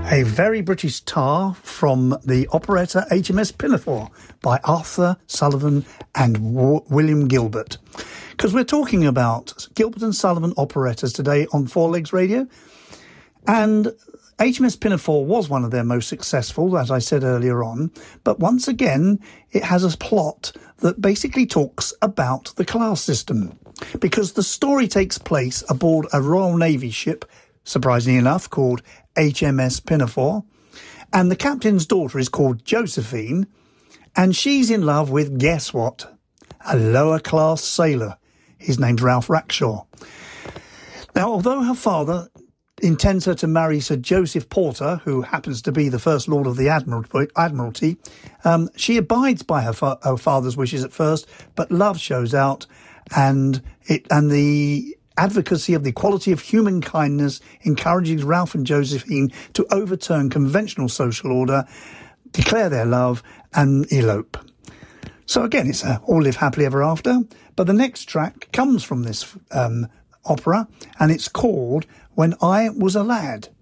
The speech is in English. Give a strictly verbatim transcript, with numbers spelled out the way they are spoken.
A very British tar from the operetta H M S Pinafore by Arthur Sullivan and w- William Gilbert. Because we're talking about Gilbert and Sullivan operettas today on Four Legs Radio. And H M S Pinafore was one of their most successful, as I said earlier on. But once again, it has a plot that basically talks about the class system. Because the story takes place aboard a Royal Navy ship, surprisingly enough, called H M S Pinafore. And the captain's daughter is called Josephine. And she's in love with, guess what? A lower class sailor. His name's Ralph Rackshaw. Now, although her father intends her to marry Sir Joseph Porter, who happens to be the First Lord of the Admiralty, um, she abides by her, fa- her father's wishes at first, but love shows out, and it and the advocacy of the equality of human kindness encourages Ralph and Josephine to overturn conventional social order, declare their love, and elope. So again, it's a all live happily ever after. But the next track comes from this um, opera, and it's called When I Was a Lad.